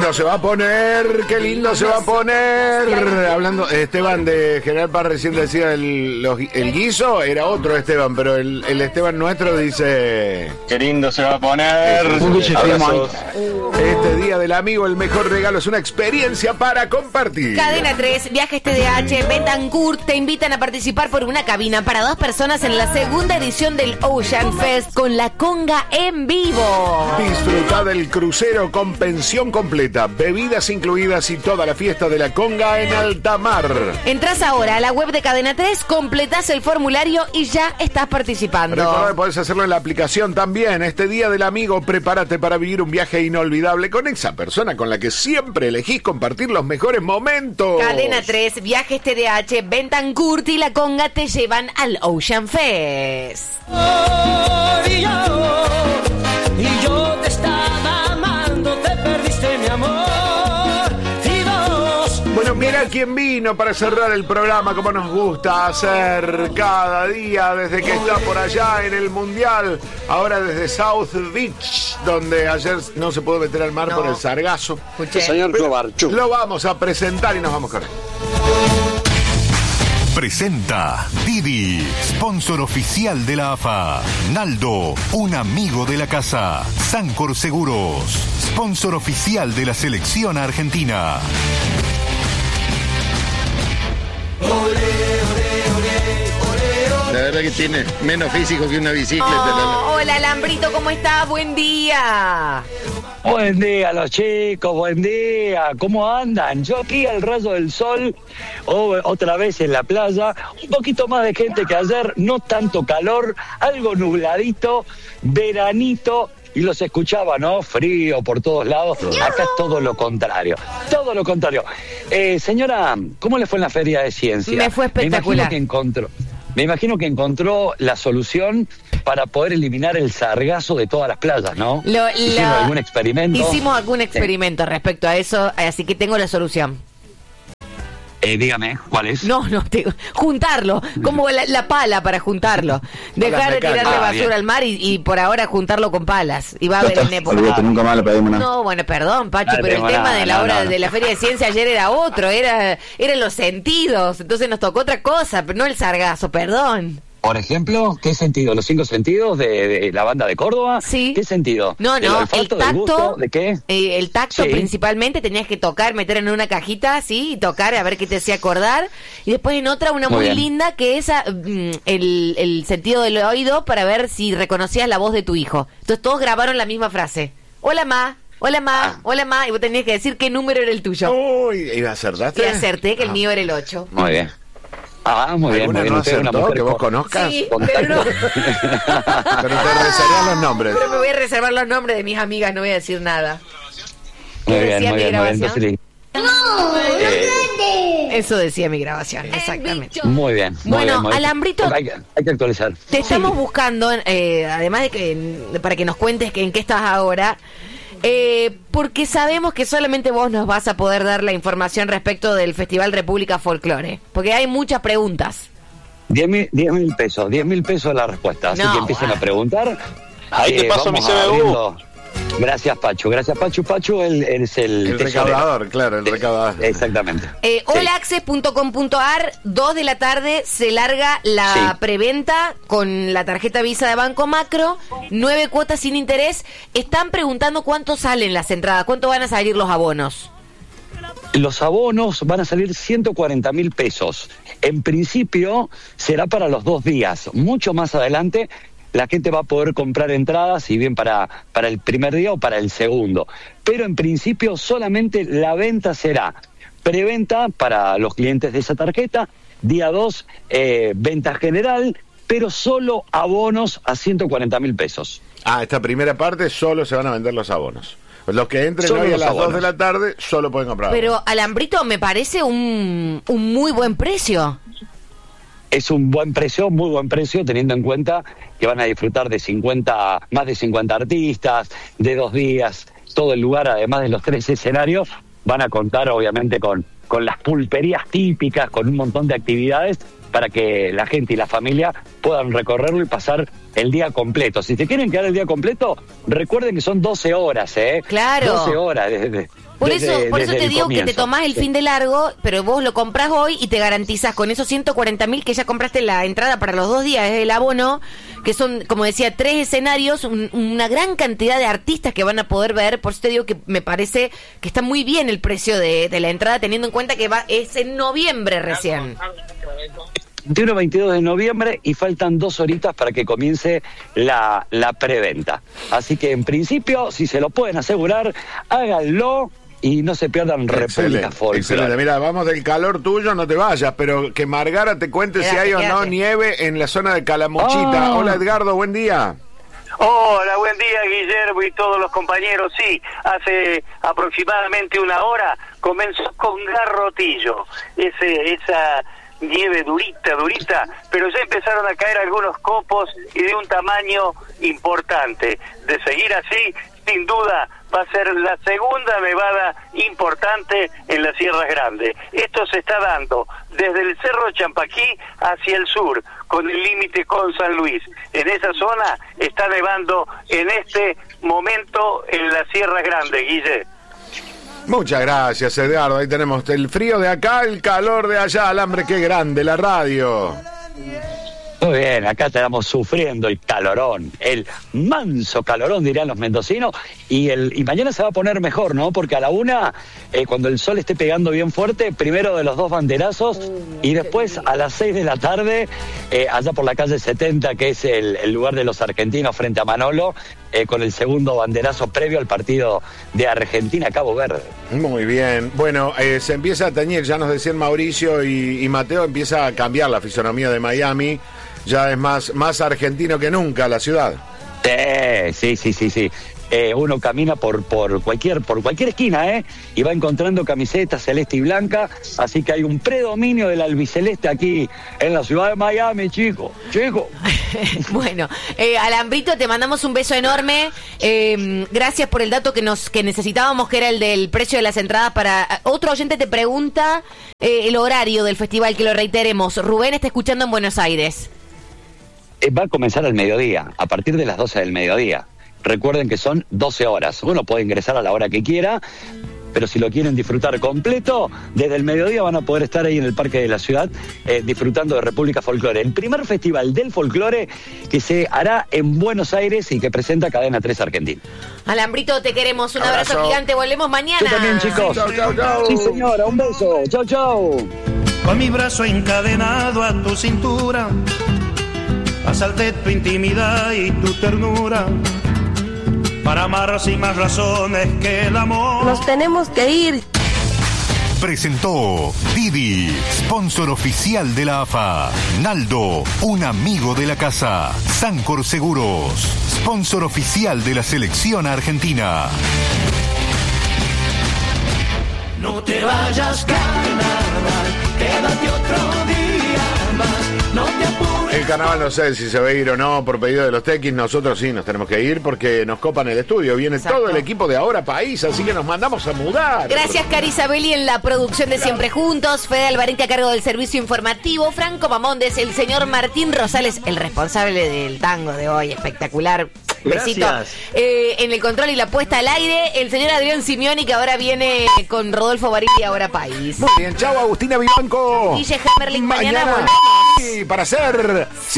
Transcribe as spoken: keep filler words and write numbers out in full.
lindo se va a poner, qué lindo se va a poner. Hablando, Esteban de General Paz recién decía el, los, el guiso, era otro Esteban, pero el, el Esteban nuestro dice... Qué lindo se va a poner. Este día del amigo, el mejor regalo es una experiencia para compartir. Cadena tres, Viajes T D H, Betancourt te invitan a participar por una cabina para dos personas en la segunda edición del Ocean Fest con la conga en vivo. Disfruta del crucero con pensión completa, bebidas incluidas y toda la fiesta de la conga en alta mar. Entrás ahora a la web de Cadena tres, completás el formulario y ya estás participando. Recuerda que podés hacerlo en la aplicación también. Este día del amigo, prepárate para vivir un viaje inolvidable con esa persona con la que siempre elegís compartir los mejores momentos. Cadena tres, Viajes T D H, Betancourt y la conga te llevan al Ocean Fest. Oh, y yo, y yo te estaba amando, te perdiste mi amor. Y vos. Bueno, mira quién vino para cerrar el programa, como nos gusta hacer cada día desde que está por allá en el Mundial. Ahora desde South Beach, donde ayer no se pudo meter al mar no. por el sargazo. Escuché. Señor Klobarchuk. Lo vamos a presentar y nos vamos con él. Presenta Didi, sponsor oficial de la A F A. Naldo, un amigo de la casa. Sancor Seguros, sponsor oficial de la selección argentina. La verdad que tiene menos físico que una bicicleta. Oh, hola, Alambrito, ¿cómo estás? Buen día. Buen día, los chicos, buen día. ¿Cómo andan? Yo aquí al rayo del sol, oh, otra vez en la playa. Un poquito más de gente que ayer, no tanto calor, algo nubladito, veranito. Y los escuchaba, ¿no? Frío por todos lados. Acá es todo lo contrario. Todo lo contrario. Eh, señora, ¿cómo le fue en la Feria de Ciencia? Me fue espectacular. Me imagino que encontró, me imagino que encontró la solución para poder eliminar el sargazo de todas las playas, ¿no? Lo, ¿Hicimos lo, algún experimento? Hicimos algún experimento sí. respecto a eso, así que tengo la solución. Eh, dígame, ¿cuál es? No, no, te, juntarlo, como la, la pala para juntarlo. Dejar de tirarle ah, basura bien. al mar y, y por ahora juntarlo con palas. Y va a haber en época. Ah, nunca más le pedimos nada. No, bueno, perdón, Pacho, no, pero el tema nada, de la no, hora no, no. de la Feria de Ciencia ayer era otro, era eran los sentidos. Entonces nos tocó otra cosa, pero no el sargazo, perdón. Por ejemplo, ¿qué sentido? ¿Los cinco sentidos de, de la banda de Córdoba? Sí. ¿Qué sentido? No, no, olfato, el tacto. Gusto, ¿de qué? Eh, el tacto sí. principalmente, tenías que tocar, meter en una cajita, sí, y tocar a ver qué te hacía acordar. Y después en otra, una muy, muy linda, que es a, mm, el, el sentido del oído para ver si reconocías la voz de tu hijo. Entonces todos grabaron la misma frase. Hola, ma. Hola, ma. Ah. Hola, ma. Y vos tenías que decir qué número era el tuyo. Uy, ¿y acertaste? Y acerté que el ah. mío era el ocho. Muy bien. Ah, muy bien, muy bien. ¿No acertó que vos conozcas? Sí, pero no. Pero te reservas los nombres. Pero me voy a reservar los nombres de mis amigas, no voy a decir nada. Muy bien, muy bien, muy bien. Entonces, no, eh, eso decía mi grabación, exactamente. Muy bien. Muy bueno, bien, muy bien. Alambrito, hay, hay que actualizar. Te estamos buscando, eh, además de que para que nos cuentes que en qué estás ahora. Eh, porque sabemos que solamente vos nos vas a poder dar la información respecto del Festival República Folclore. Porque hay muchas preguntas. diez mil pesos, diez mil pesos la respuesta. Así no, que empiecen wow. a preguntar. Ahí eh, te paso mi C B U. Abriendo. Gracias, Pacho. Gracias, Pacho. Pacho él, él es el... El recaudador, claro, el recaudador. Eh, exactamente. Eh, sí. all access punto com punto a r, dos de la tarde se larga la sí. preventa con la tarjeta Visa de Banco Macro, nueve cuotas sin interés. Están preguntando cuánto salen las entradas, cuánto van a salir los abonos. Los abonos van a salir ciento cuarenta mil pesos. En principio será para los dos días. Mucho más adelante la gente va a poder comprar entradas, si bien para, para el primer día o para el segundo. Pero en principio solamente la venta será preventa para los clientes de esa tarjeta, día dos, eh, venta general, pero solo abonos a ciento cuarenta mil pesos. Ah, esta primera parte solo se van a vender los abonos. Los que entren solo hoy a las abonos. dos de la tarde solo pueden comprar Pero, abonos. Alambrito, me parece un, un muy buen precio. Es un buen precio, muy buen precio, teniendo en cuenta que van a disfrutar de cincuenta, más de cincuenta artistas, de dos días, todo el lugar, además de los tres escenarios, van a contar obviamente con, con las pulperías típicas, con un montón de actividades para que la gente y la familia puedan recorrerlo y pasar el día completo. Si se quieren quedar el día completo, recuerden que son doce horas, ¿eh? Claro. doce horas. De, de, Por desde, eso, por eso te digo comienzo. que te tomás el fin de largo, pero vos lo comprás hoy y te garantizás con esos ciento cuarenta mil que ya compraste la entrada para los dos días, es el abono, que son, como decía, tres escenarios, un, una gran cantidad de artistas que van a poder ver. Por eso te digo que me parece que está muy bien el precio de, de la entrada, teniendo en cuenta que va es en noviembre recién. veintiuno veintidós de noviembre y faltan dos horitas para que comience la, la preventa. Así que en principio, si se lo pueden asegurar, háganlo y no se pierdan República Folklore. Excelente, mira, vamos del calor tuyo, no te vayas, pero que Margara te cuente quédate, si hay quédate. o no nieve en la zona de Calamuchita. Oh. Hola Edgardo, buen día. Hola, buen día Guillermo y todos los compañeros. Sí, hace aproximadamente una hora comenzó con garrotillo, ese, esa nieve durita, durita, pero ya empezaron a caer algunos copos y de un tamaño importante. De seguir así, sin duda va a ser la segunda nevada importante en las Sierras Grandes. Esto se está dando desde el Cerro Champaquí hacia el sur, con el límite con San Luis. En esa zona está nevando en este momento en las Sierras Grandes, Guille. Muchas gracias, Edgardo. Ahí tenemos el frío de acá, el calor de allá. Alambre, qué grande, la radio. Muy bien, acá estamos sufriendo el calorón, el manso calorón, dirían los mendocinos, y el y mañana se va a poner mejor, ¿no? Porque a la una, eh, cuando el sol esté pegando bien fuerte, primero de los dos banderazos, y después a las seis de la tarde, eh, allá por la calle setenta, que es el, el lugar de los argentinos frente a Manolo, eh, con el segundo banderazo previo al partido de Argentina-Cabo Verde. Muy bien. Bueno, eh, se empieza a teñir, ya nos decían Mauricio y, y Mateo, empieza a cambiar la fisonomía de Miami. Ya es más, más argentino que nunca la ciudad. Sí, sí, sí, sí, sí. Eh, uno camina por, por cualquier, por cualquier esquina, ¿eh? Y va encontrando camisetas celeste y blanca, así que hay un predominio del albiceleste aquí en la ciudad de Miami, chico, chico. Bueno, eh, Alambrito, te mandamos un beso enorme. Eh, gracias por el dato que nos que necesitábamos, que era el del precio de las entradas para... Otro oyente te pregunta eh, el horario del festival, que lo reiteremos. Rubén está escuchando en Buenos Aires. Va a comenzar al mediodía, a partir de las doce del mediodía. Recuerden que son doce horas. Uno puede ingresar a la hora que quiera, pero si lo quieren disfrutar completo, desde el mediodía van a poder estar ahí en el Parque de la Ciudad eh, disfrutando de República Folklore, el primer festival del folclore que se hará en Buenos Aires y que presenta Cadena tres Argentina. Alambrito, te queremos. Un abrazo, abrazo gigante. Volvemos mañana. Yo también, chicos. Chau, chau, chau. Sí, señora. Un beso. Chau, chau. Con mi brazo encadenado a tu cintura, asalté tu intimidad y tu ternura, para amar sin más razones que el amor. Nos tenemos que ir. Presentó Didi, sponsor oficial de la A F A. Naldo, un amigo de la casa. Sancor Seguros, sponsor oficial de la selección argentina. No te vayas, carnaval, quédate otro día más, no te apures. El carnaval no sé si se va a ir o no por pedido de los tequis. Nosotros sí nos tenemos que ir porque nos copan el estudio. Viene Exacto. todo el equipo de Ahora País, así que nos mandamos a mudar. Gracias, Cari Isabeli, en la producción de Siempre Juntos. Fede Alvarente a cargo del servicio informativo. Franco Mamondes, el señor Martín Rosales, el responsable del tango de hoy. Espectacular. Besito. Eh, en el control y la puesta al aire, el señor Adrián Simeoni, que ahora viene con Rodolfo Barili, Ahora País. Muy bien, chao, Agustina Vivanco. Guille Hammerling, mañana, mañana volvemos. Sí, para hacer